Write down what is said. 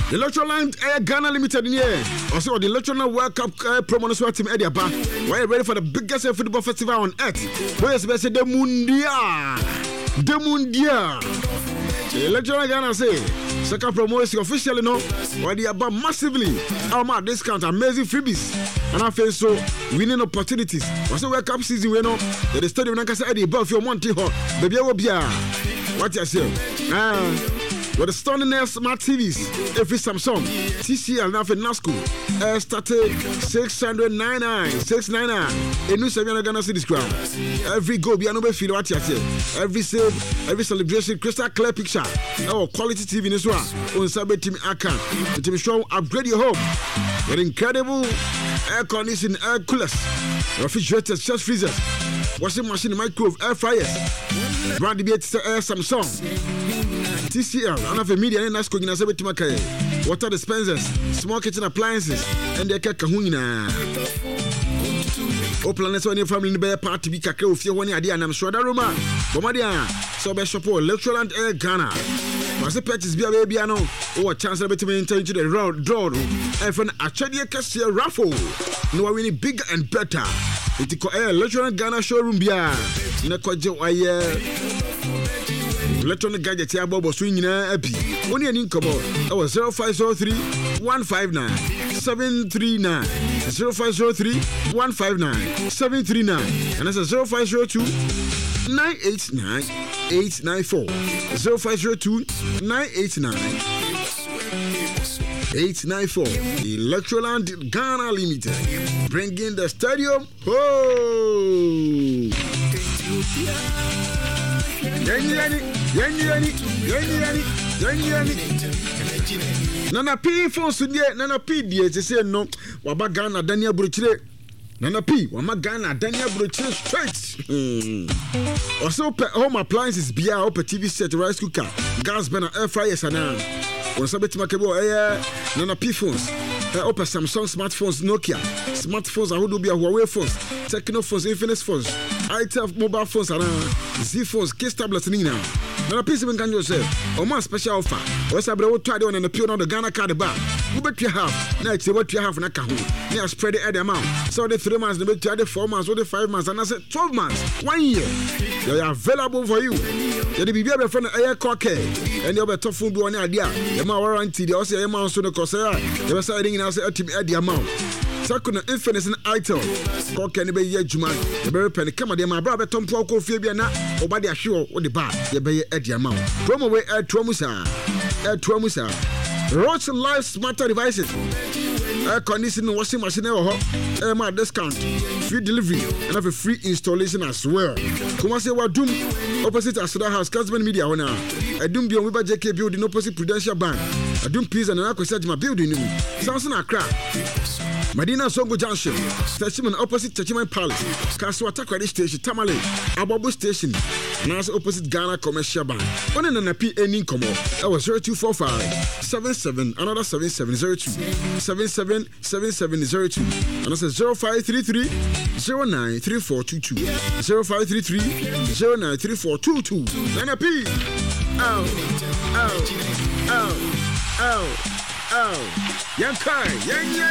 Electroland Ghana Limited in here. Also, the Electroland World Cup promo so team Edia Ba. We're ready for the biggest football festival on earth. Where's the Mundial? The Mundial. Electroland Ghana say second promo is officially no. Why they about massively. Our discount, amazing freebies. And I feel so winning opportunities. What's the World Cup season we know? The stadium Nankasa Eddie Buff your Monty Hall. Baby will be what you say? With the stunning smart TVs, every Samsung, TCL, now for NASCO, started 699. A new 700 Ghana City Ground. Every go be another feel what you say. Every save, every celebration, crystal clear picture. Oh, quality TV in this one. On Saturday team account. The team show upgrade your home with incredible air conditioning, air coolers, refrigerators, chest freezers, washing machine, microwave, air fryers. Brand new Samsung. TCL, and have a media and NASCO in a water dispensers, small kitchen appliances, and their kakahuna. Open on your family in the party be kakao if you want idea, and I'm sure that Roma, Bomadia, so best support, Electroland Air Ghana. Was a purchase be a baby, or a chance of between into the road, draw, and from a Chadia Cassia raffle. No, we need bigger and better. It's Electroland Ghana showroom, Bia, Nakojo, Electronic gadgets here, Bobo swinging happy. Only an income. That was 0503 159 739. 0503 159 739. And that's a 0502 989 894. 0502 989 894. Electroland Ghana Limited. Bringing the stadium home. Nana P for Sunday, Nana P, dear, to say no, Wabagana, Daniel Bruchile, Nana P, Wamagana, Daniel Bruchile straight. Also, home appliances, beer, open TV set, rice cooker, gas burner, air fryers, and on Sabbath Macabo, Nana P phones, open Samsung smartphones, Nokia, smartphones, I would be a Huawei phones, Techno phones, Infinix phones, ITF mobile phones, and Z phones, case tablets, Nina. Now, a piece of can yourself, or more special offer. Or somebody will try to and appeal on the Ghana card bar. Who bet you have? Next, what you have in a cahu. They are spread the amount. So the 3 months, the 4 months, or the 5 months, and I said 12 months, 1 year. They are available for you. You'll be able to air cockey, and you'll be tough food one idea. The more warranty, they also amount to the Corsair. They were saying, I said, at the amount. Sakuna infinite item. Call can be ye Juma. The very penny come at my brother Tom Poco Fabiana, or by the assure or the bar, the bay at the amount. Promo way at Tromusa. At Tromusa. Roach Life Smarter Devices. Air conditioning, washing machine, or air discount. Free delivery and have a free installation as well. Kumasi Wadum, opposite Asura House, Casman Media owner. I don't be on Wiba JK building opposite Prudential Bank. I don't please and I could my building. Samson Accra. Medina Songo Junction, Station opposite Chachiman Palace, Kaswata Credit Station, Tamale, Ababu Station, and also opposite Ghana Commercial Bank. On an P any income, that was 0245 77 another 7702 777702, and that's 0533 093422 0533 093422. Nana P. Oh. Young Kai, young.